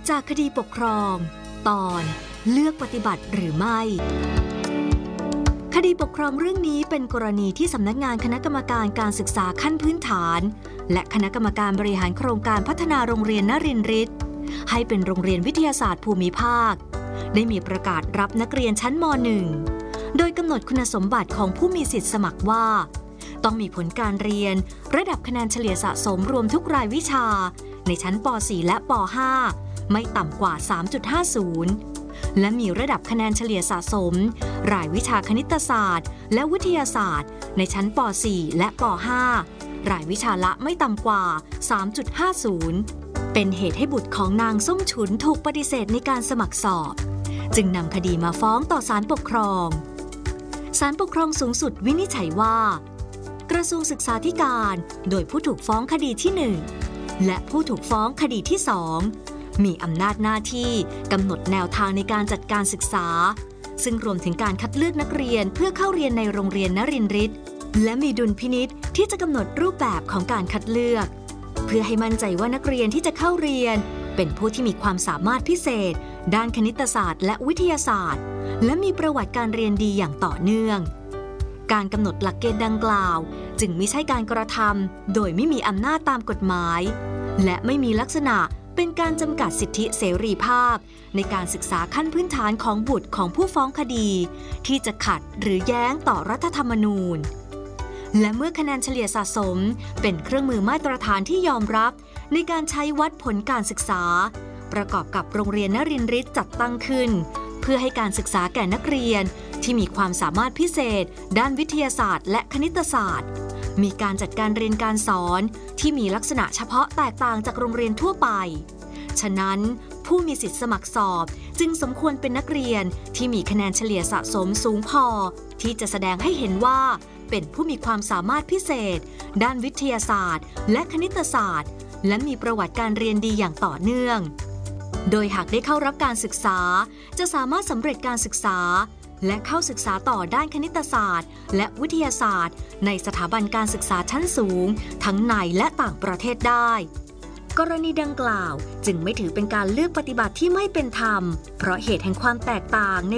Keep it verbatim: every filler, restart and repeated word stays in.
จากคดีปกครองตอนเลือกปฏิบัติหรือไม่คดีปกครองเรื่องนี้เป็นกรณีที่สำนักงานคณะกรรมการการศึกษาขั้นพื้นฐานและคณะกรรมการบริหารโครงการพัฒนาโรงเรียนนรินทร์ฤทธิ์ให้เป็นโรงเรียนวิทยาศาสตร์ภูมิภาคได้มีประกาศรับนักเรียนชั้นม หนึ่ง โดยกำหนดคุณสมบัติของผู้มีสิทธิสมัครว่าต้องมีผลการเรียนระดับคะแนนเฉลี่ยสะสมรวมทุกรายวิชาในชั้นป สี่ และป ห้า ไม่ต่ำกว่า สามจุดห้าศูนย์ และมีระดับคะแนนเฉลี่ยสะสมรายวิชาคณิตศาสตร์และวิทยาศาสตร์ในชั้นป สี่ และป ห้า รายวิชาละไม่ต่ำกว่า สามจุดห้าศูนย์ เป็นเหตุให้บุตรของนางส้มฉุนถูกปฏิเสธในการสมัครสอบจึงนำคดีมาฟ้องต่อศาลปกครองศาลปกครองสูงสุดวินิจฉัยว่ากระทรวงศึกษาธิการโดยผู้ถูกฟ้องคดีที่หนึ่งและผู้ถูกฟ้องคดีที่สองมีอำนาจหน้าที่กำหนดแนวทางในการจัดการศึกษาซึ่งรวมถึงการคัดเลือกนักเรียนเพื่อเข้าเรียนในโรงเรียนนรินทร์ฤทธิ์และมีดุลพินิจที่จะกำหนดรูปแบบของการคัดเลือกเพื่อให้มั่นใจว่านักเรียนที่จะเข้าเรียนเป็นผู้ที่มีความสามารถพิเศษด้านคณิตศาสตร์และวิทยาศาสตร์และมีประวัติการเรียนดีอย่างต่อเนื่องการกำหนดหลักเกณฑ์ดังกล่าวจึงไม่ใช่การกระทำโดยไม่มีอำนาจตามกฎหมายและไม่มีลักษณะเป็นการจำกัดสิทธิเสรีภาพในการศึกษาขั้นพื้นฐานของบุตรของผู้ฟ้องคดีที่จะขัดหรือแย้งต่อรัฐธรรมนูญและเมื่อคะแนนเฉลี่ยสะสมเป็นเครื่องมือมาตรฐานที่ยอมรับในการใช้วัดผลการศึกษาประกอบกับโรงเรียนนรินทร์ฤทธิ์จัดตั้งขึ้นเพื่อให้การศึกษาแก่นักเรียนที่มีความสามารถพิเศษด้านวิทยาศาสตร์และคณิตศาสตร์มีการจัดการเรียนการสอนที่มีลักษณะเฉพาะแตกต่างจากโรงเรียนทั่วไปฉะนั้นผู้มีสิทธิสมัครสอบจึงสมควรเป็นนักเรียนที่มีคะแนนเฉลี่ยสะสมสูงพอที่จะแสดงให้เห็นว่าเป็นผู้มีความสามารถพิเศษด้านวิทยาศาสตร์และคณิตศาสตร์และมีประวัติการเรียนดีอย่างต่อเนื่องโดยหากได้เข้ารับการศึกษาจะสามารถสำเร็จการศึกษาและเข้าศึกษาต่อด้านคณิตศาสตร์และวิทยาศาสตร์ในสถาบันการศึกษาชั้นสูงทั้งในและต่างประเทศได้กรณีดังกล่าวจึงไม่ถือเป็นการเลือกปฏิบัติที่ไม่เป็นธรรมเพราะเหตุแห่งความแตกต่างใน